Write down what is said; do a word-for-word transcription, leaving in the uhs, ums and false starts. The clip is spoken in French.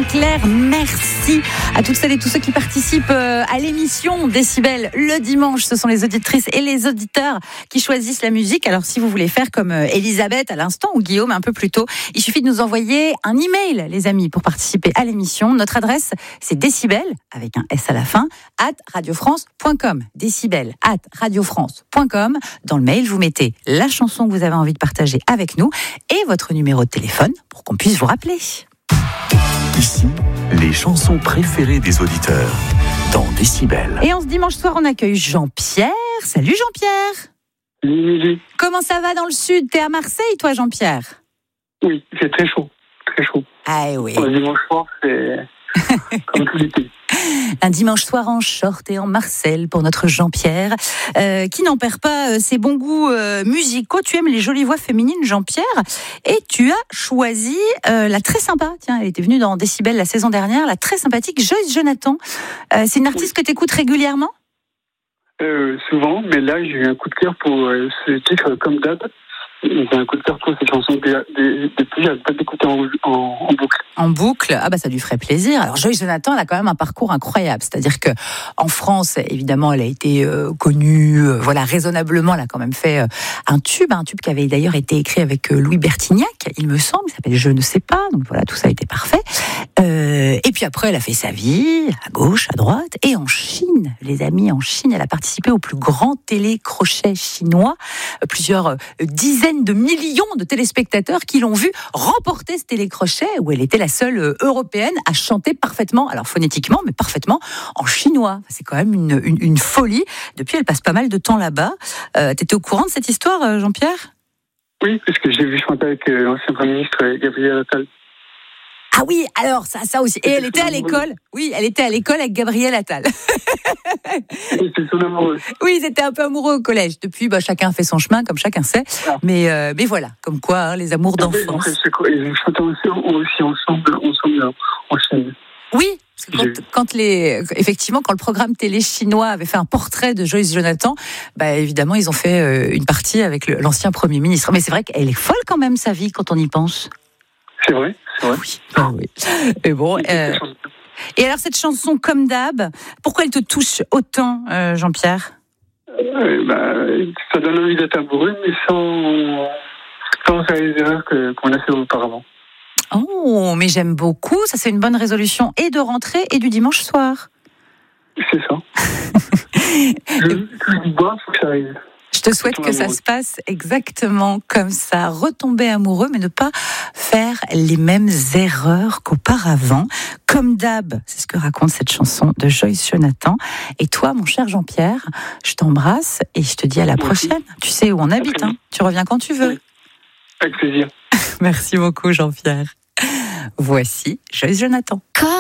Saint-Clair. Merci à toutes celles et tous ceux qui participent à l'émission Décibel le dimanche. Ce sont les auditrices et les auditeurs qui choisissent la musique. Alors si vous voulez faire comme Elisabeth à l'instant ou Guillaume un peu plus tôt, il suffit de nous envoyer un email, les amis, pour participer à l'émission. Notre adresse, c'est décibel, avec un S à la fin, at radiofrance point com. Décibel at radiofrance point com. Dans le mail, vous mettez la chanson que vous avez envie de partager avec nous et votre numéro de téléphone pour qu'on puisse vous rappeler. Ici, les chansons préférées des auditeurs dans Décibel. Et en ce dimanche soir, on accueille Jean-Pierre. Salut Jean-Pierre. Oui. Comment ça va dans le sud? T'es à Marseille, toi, Jean-Pierre? Oui, c'est très chaud, très chaud. Ah oui. Le dimanche soir, c'est comme tout l'été. Un dimanche soir en short et en Marcel pour notre Jean-Pierre, euh, qui n'en perd pas ses bons goûts euh, musicaux. Tu aimes les jolies voix féminines, Jean-Pierre, et tu as choisi euh, la très sympa, tiens, elle était venue dans Décibel la saison dernière, la très sympathique Joyce Jonathan. Euh, c'est une artiste oui. que tu écoutes régulièrement? euh, Souvent, mais là j'ai eu un coup de cœur pour euh, ce titre Comme d'hab. J'ai un coup de cœur pour cette chanson depuis, j'arrête pas d'écouter en, en, en boucle. En boucle, ah bah ça lui ferait plaisir. Alors Joyce Jonathan, elle a quand même un parcours incroyable. C'est-à-dire que en France, évidemment, elle a été euh, connue, euh, voilà, raisonnablement. Elle a quand même fait euh, un tube, un tube qui avait d'ailleurs été écrit avec euh, Louis Bertignac, il me semble. Il s'appelle Je ne sais pas. Donc voilà, tout ça a été parfait. Euh, et puis après, elle a fait sa vie à gauche, à droite, et en Chine, les amis, en Chine, elle a participé au plus grand télécrochet chinois. Euh, plusieurs euh, dizaines de millions de téléspectateurs qui l'ont vu remporter ce télécrochet où elle était la seule européenne à chanter parfaitement, alors phonétiquement, mais parfaitement en chinois. C'est quand même une, une, une folie. Depuis, elle passe pas mal de temps là-bas. Euh, T'étais au courant de cette histoire, Jean-Pierre? Oui, parce que j'ai vu chanter avec euh, l'ancien Premier ministre Gabriel Attal. Ah oui, alors ça, ça aussi. Et elle était à l'école. Oui, elle était à l'école avec Gabriel Attal. C'était son amoureux. Oui, ils étaient un peu amoureux au collège. Depuis, bah, chacun fait son chemin, comme chacun sait. Ah. Mais, euh, mais voilà, comme quoi, hein, les amours d'enfance. Ils chantaient aussi, aussi ensemble, ensemble en Chine. Oui, parce que quand, quand les, effectivement, quand le programme télé chinois avait fait un portrait de Joyce Jonathan, bah évidemment, ils ont fait une partie avec le, l'ancien Premier ministre. Mais c'est vrai qu'elle est folle quand même, sa vie, quand on y pense. C'est vrai, c'est vrai. Oui, ah oui. Mais bon. Euh... Et alors cette chanson Comme d'hab, pourquoi elle te touche autant, euh, Jean-Pierre? euh, bah, Ça donne envie d'être amoureux, mais sans, sans faire les erreurs que, qu'on a fait auparavant. Oh, mais j'aime beaucoup. Ça, c'est une bonne résolution et de rentrée et du dimanche soir. C'est ça. je, je bois, faut que ça arrive. Je te souhaite que ça se passe exactement comme ça. Retomber amoureux, mais ne pas faire les mêmes erreurs qu'auparavant. Comme d'hab, c'est ce que raconte cette chanson de Joyce Jonathan. Et toi, mon cher Jean-Pierre, je t'embrasse et je te dis à la prochaine. Tu sais où on habite, hein. Tu reviens quand tu veux. Oui. Avec plaisir. Merci beaucoup, Jean-Pierre. Voici Joyce Jonathan.